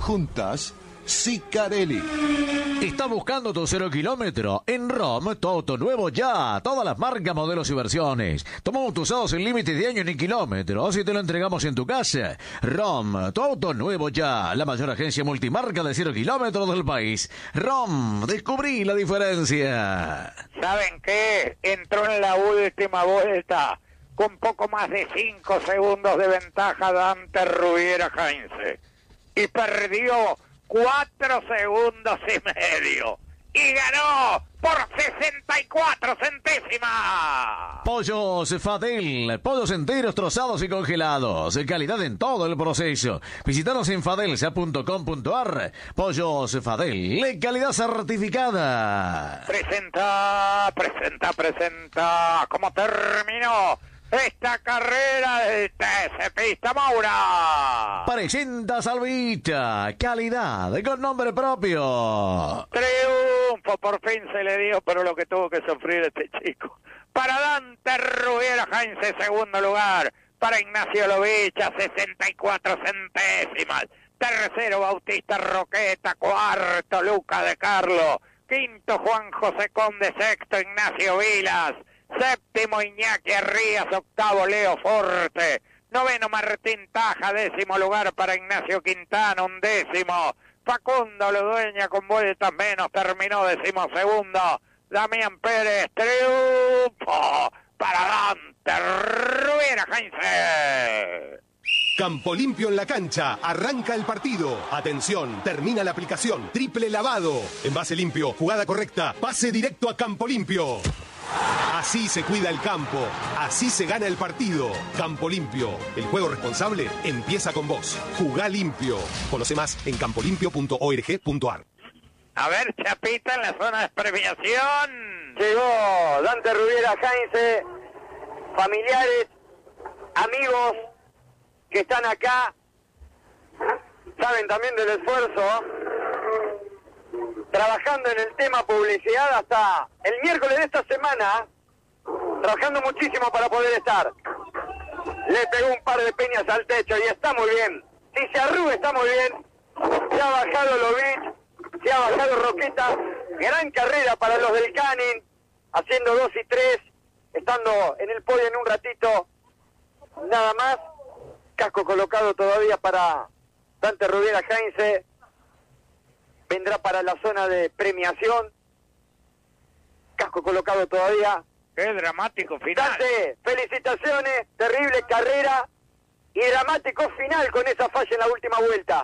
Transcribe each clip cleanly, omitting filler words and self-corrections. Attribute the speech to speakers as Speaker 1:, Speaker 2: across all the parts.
Speaker 1: Juntas, Sicarelli.
Speaker 2: ¿Estás buscando tu 0 kilómetro? En ROM, tu auto nuevo ya. Todas las marcas, modelos y versiones. Tomamos tus usados sin límite de año ni kilómetros y te lo entregamos en tu casa. ROM, tu auto nuevo ya. La mayor agencia multimarca de 0 kilómetros del país. ROM, descubrí la diferencia.
Speaker 3: ¿Saben qué? Entró en la última vuelta con poco más de 5 segundos de ventaja Dante Rubiera Heinze. Y perdió 4 segundos y medio. Y ganó por 64 centésimas.
Speaker 2: Pollos Fadel, pollos enteros, trozados y congelados. Calidad en todo el proceso. Visítanos en fadelsa.com.ar. Pollos Fadel, calidad certificada.
Speaker 3: Presenta. ¿Cómo terminó esta carrera del TC Pista Maura?
Speaker 2: Presenta Salvita, calidad con nombre propio.
Speaker 3: Triunfo, por fin se le dio, pero lo que tuvo que sufrir este chico. Para Dante Rubiera Heinze, segundo lugar. Para Ignacio Lovicha, 64 centésimas. Tercero, Bautista Roqueta. Cuarto, Luca de Carlo. Quinto, Juan José Conde. Sexto, Ignacio Vilas. Séptimo, Iñaki Arrías. Octavo, Leo Forte. Noveno, Martín Taja. Décimo lugar para Ignacio Quintana. Undécimo, Facundo Ludueña con vueltas menos. Terminó decimosegundo Damián Pérez. Triunfo para Dante Rubiera Heinze.
Speaker 4: Campo Limpio en la cancha, arranca el partido. Atención, termina la aplicación. Triple lavado. Envase limpio, jugada correcta, pase directo a Campo Limpio. Así se cuida el campo, así se gana el partido. Campo Limpio, el juego responsable empieza con vos. Jugá limpio. Conoce más en campolimpio.org.ar.
Speaker 3: A ver, Chapita, en la zona de premiación.
Speaker 5: Llegó Dante Rubiera Heinze, familiares, amigos que están acá, saben también del esfuerzo, trabajando en el tema publicidad hasta el miércoles de esta semana, trabajando muchísimo para poder estar. Le pegó un par de peñas al techo y está muy bien. Si se arruga está muy bien. Se ha bajado Lovich, se ha bajado Roqueta. Gran carrera para los del Canin, haciendo 2 y 3, estando en el podio en un ratito. Nada más. Casco colocado todavía para Dante Rubiera Heinze. Vendrá para la zona de premiación. Casco colocado todavía.
Speaker 3: Qué dramático final.
Speaker 5: Dante, felicitaciones, terrible carrera y dramático final con esa falla en la última vuelta.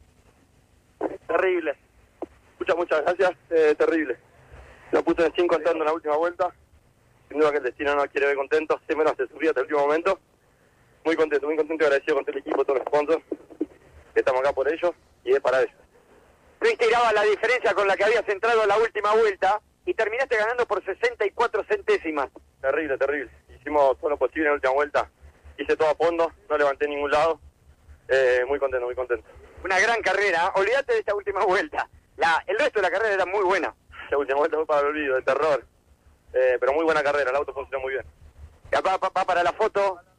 Speaker 6: Terrible. Muchas gracias. Terrible. Lo puse en 5 entrando en la última vuelta. Sin duda que el destino no quiere ver contento. Siempre se sufría hasta el último momento. Muy contento y agradecido con todo el equipo, todos los sponsors. Estamos acá por ellos y es para ellos.
Speaker 5: Fuiste tiraba la diferencia con la que habías entrado en la última vuelta y terminaste ganando por 64 centésimas.
Speaker 6: Terrible. Hicimos todo lo posible en la última vuelta. Hice todo a fondo, no levanté en ningún lado. Muy contento.
Speaker 5: Una gran carrera. Olvídate de esta última vuelta. El resto de la carrera era muy buena.
Speaker 6: La última vuelta fue para el olvido, de terror. Pero muy buena carrera, el auto funcionó muy bien.
Speaker 5: Va para la foto.